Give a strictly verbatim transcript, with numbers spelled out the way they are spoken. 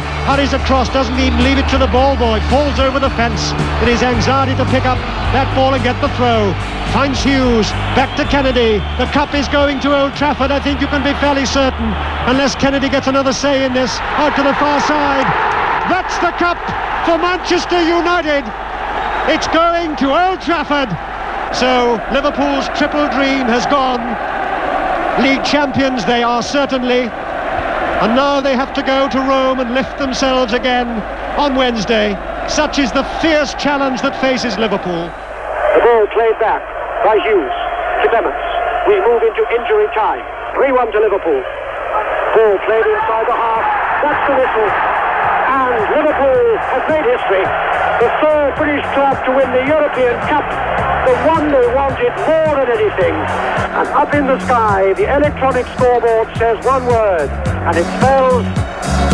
hurries across, doesn't even leave it to the ball boy, falls over the fence in his anxiety to pick up that ball and get the throw. Finds Hughes, back to Kennedy. The cup is going to Old Trafford, I think you can be fairly certain, unless Kennedy gets another say in this, out to the far side. That's the cup for Manchester United. It's going to Old Trafford. So Liverpool's triple dream has gone. League champions they are certainly, and now they have to go to Rome and lift themselves again on Wednesday. Such is the fierce challenge that faces Liverpool. The ball played back by Hughes to Clements. We move into injury time. three one to Liverpool. Ball played inside the half. That's the whistle. And Liverpool has made history. The third British club to win the European Cup. The one they wanted more than anything. And up in the sky, the electronic scoreboard says one word, and it spells